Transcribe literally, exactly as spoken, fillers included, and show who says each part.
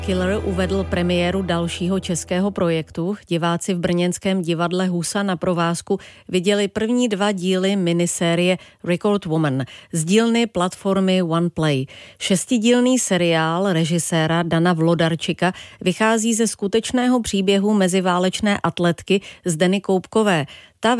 Speaker 1: Killer uvedl premiéru dalšího českého projektu. Diváci v brněnském divadle Husa na provázku viděli první dva díly minisérie Record Woman z dílny platformy OnePlay. Šestidílný seriál režiséra Dana Vlodarčika vychází ze skutečného příběhu meziválečné atletky Zdeny Koupkové. Ta